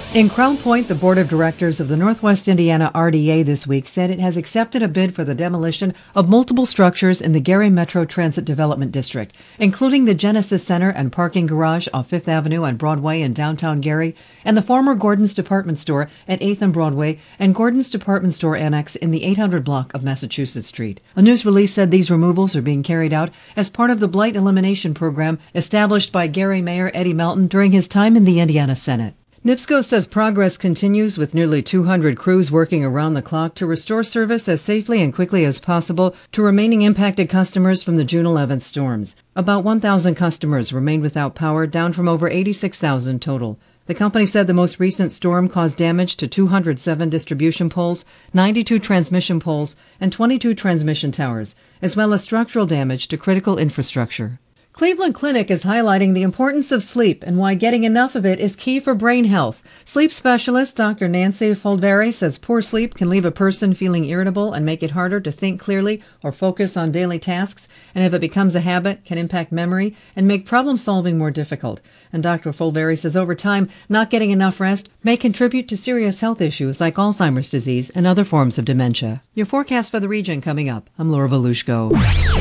In Crown Point, the board of directors of the Northwest Indiana RDA this week said it has accepted a bid for the demolition of multiple structures in the Gary Metro Transit Development District, including the Genesis Center and parking garage off Fifth Avenue and Broadway in downtown Gary, and the former Gordon's Department Store at 8th and Broadway and Gordon's Department Store Annex in the 800 block of Massachusetts Street. A news release said these removals are being carried out as part of the blight elimination program established by Gary Mayor Eddie Melton during his time in the Indiana Senate. NIPSCO says progress continues with nearly 200 crews working around the clock to restore service as safely and quickly as possible to remaining impacted customers from the June 11th storms. About 1,000 customers remained without power, down from over 86,000 total. The company said the most recent storm caused damage to 207 distribution poles, 92 transmission poles, and 22 transmission towers, as well as structural damage to critical infrastructure. Cleveland Clinic is highlighting the importance of sleep and why getting enough of it is key for brain health. Sleep specialist Dr. Nancy Foldveri says poor sleep can leave a person feeling irritable and make it harder to think clearly or focus on daily tasks, and if it becomes a habit, can impact memory and make problem solving more difficult. And Dr. Foldveri says over time, not getting enough rest may contribute to serious health issues like Alzheimer's disease and other forms of dementia. Your forecast for the region coming up. I'm Laura Volushko.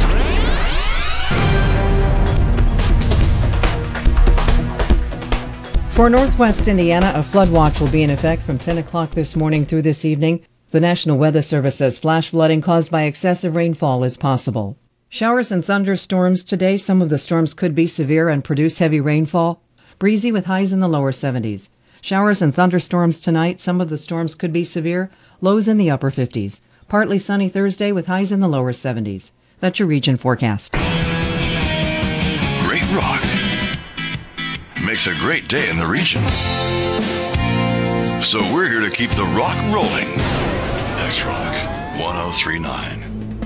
For Northwest Indiana, a flood watch will be in effect from 10 o'clock this morning through this evening. The National Weather Service says flash flooding caused by excessive rainfall is possible. Showers and thunderstorms today. Some of the storms could be severe and produce heavy rainfall. Breezy with highs in the lower 70s. Showers and thunderstorms tonight. Some of the storms could be severe. Lows in the upper 50s. Partly sunny Thursday with highs in the lower 70s. That's your region forecast. Great rock makes a great day in the region. So we're here to keep the rock rolling. X Rock 1039.